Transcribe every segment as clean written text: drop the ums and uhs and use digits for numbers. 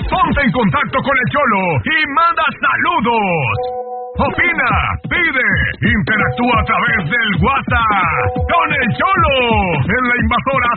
Ponte en contacto con el Cholo y manda saludos. Opina, pide, interactúa a través del WhatsApp con el Cholo en la Invasora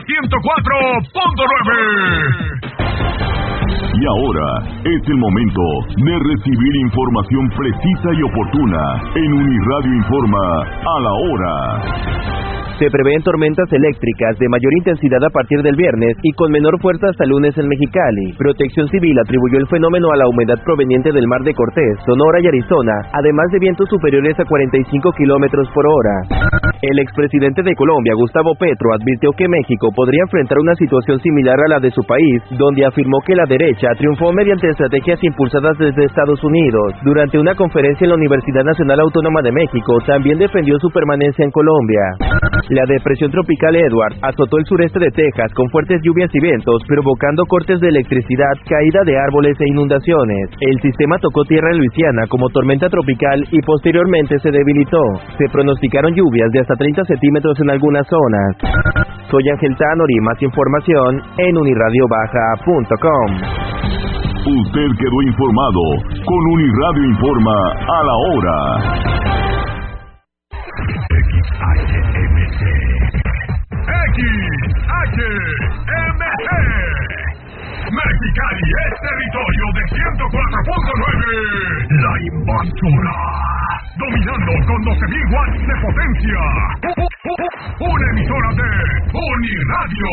104.9. Y ahora es el momento de recibir información precisa y oportuna en Uniradio Informa a la hora. Se prevén tormentas eléctricas de mayor intensidad a partir del viernes y con menor fuerza hasta lunes en Mexicali. Protección Civil atribuyó el fenómeno a la humedad proveniente del Mar de Cortés, Sonora y Arizona, además de vientos superiores a 45 kilómetros por hora. El expresidente de Colombia, Gustavo Petro, advirtió que México podría enfrentar una situación similar a la de su país, donde afirmó que la derecha triunfó mediante estrategias impulsadas desde Estados Unidos. Durante una conferencia en la Universidad Nacional Autónoma de México, también defendió su permanencia en Colombia. La depresión tropical Edward azotó el sureste de Texas con fuertes lluvias y vientos, provocando cortes de electricidad, caída de árboles e inundaciones. El sistema tocó tierra en Luisiana como tormenta tropical y posteriormente se debilitó. Se pronosticaron lluvias de hasta 30 centímetros en algunas zonas. Soy Ángel Tanori, más información en unirradiobaja.com. Usted quedó informado con Uniradio Informa a la hora. XHMC Mexicali es territorio de 104.9. La Invasora, dominando con 12.000 watts de potencia. Una emisora de Uniradio.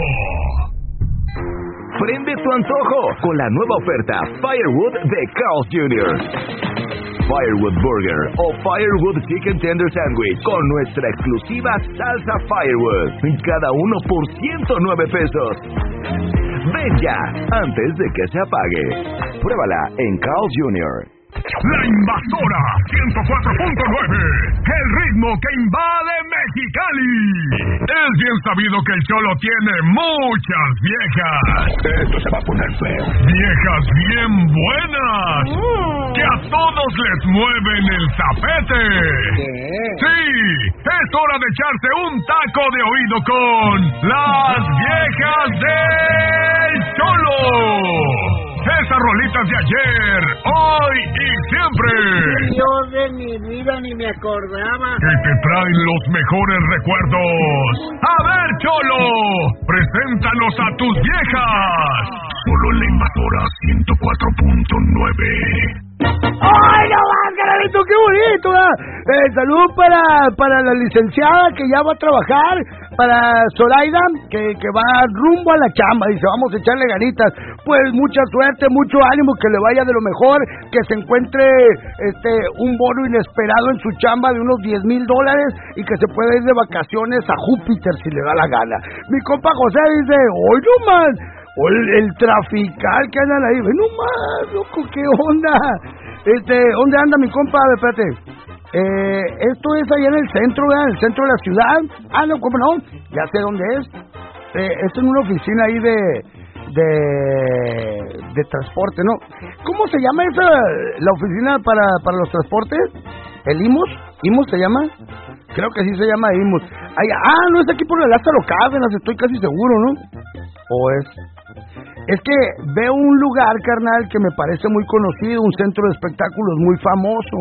Prende tu antojo con la nueva oferta Firewood de Carl's Jr. Firewood Burger o Firewood Chicken Tender Sandwich con nuestra exclusiva salsa Firewood. Cada uno por 109 pesos. Ven ya, antes de que se apague. Pruébala en Carl's Jr. La Invasora 104.9. El ritmo que invade Mexicali. Es bien sabido que el Cholo tiene muchas viejas. Esto se va a poner feo. Viejas bien buenas. Que a todos les mueven el tapete. Sí, es hora de echarse un taco de oído con las viejas del Cholo. Esas rolitas de ayer, hoy y siempre. Dios de mi vida, ni me acordaba. Que te traen los mejores recuerdos. A ver, Cholo, preséntanos a tus viejas. Solo en la Invasora 104.9. ¡Ay, no más, carnalito! ¡Qué bonito! Salud para la licenciada que ya va a trabajar, para Zoraida, que va rumbo a la chamba, dice, vamos a echarle ganitas. Pues mucha suerte, mucho ánimo, que le vaya de lo mejor, que se encuentre un bono inesperado en su chamba de unos $10,000 y que se pueda ir de vacaciones a Júpiter si le da la gana. Mi compa José dice, oye, no más, el trafical que andan ahí, ven nomás, loco, ¿qué onda? ¿Dónde anda mi compa? Espérate. Esto es allá en el centro, ¿verdad? En el centro de la ciudad. Ah, no, ¿cómo no? Ya sé dónde es. Esto en una oficina ahí de transporte, ¿no? ¿Cómo se llama esa, la oficina para los transportes? ¿El IMUS? ¿IMUS se llama? Creo que sí se llama IMUS. No, es aquí por el Lázaro Cárdenas, estoy casi seguro, ¿no? ¿O es? Es que veo un lugar, carnal, que me parece muy conocido, un centro de espectáculos muy famoso.